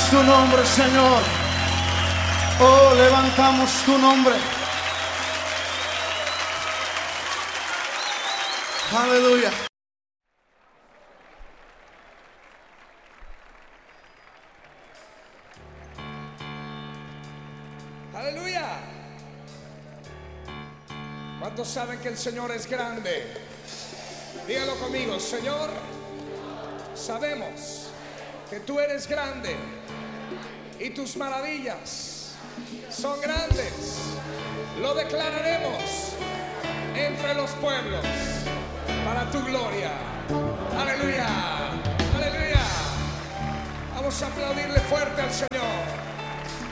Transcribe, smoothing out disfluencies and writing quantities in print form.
tu nombre, Señor. Oh, levantamos tu nombre. Aleluya. Aleluya. ¿Cuántos saben que el Señor es grande? Dígalo conmigo, Señor, sabemos que tú eres grande y tus maravillas son grandes. Lo declararemos entre los pueblos para tu gloria. Aleluya, aleluya. Vamos a aplaudirle fuerte al Señor.